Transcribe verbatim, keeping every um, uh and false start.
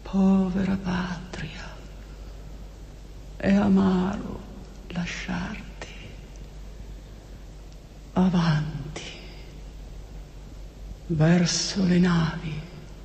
povera patria, è amaro lasciarti. Avanti, verso le navi.